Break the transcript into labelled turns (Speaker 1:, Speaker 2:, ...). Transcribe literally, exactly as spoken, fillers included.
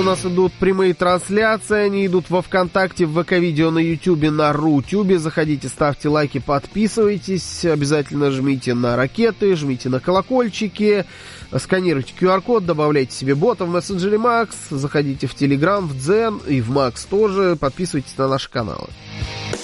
Speaker 1: У нас идут прямые трансляции, они идут во ВКонтакте, в ВК-видео, на Ютубе, на Рутюбе. Заходите, ставьте лайки, подписывайтесь, обязательно жмите на ракеты, жмите на колокольчики, сканируйте ку ар-код, добавляйте себе бота в мессенджере Макс, заходите в Телеграм, в Дзен и в Макс тоже, подписывайтесь на наши каналы.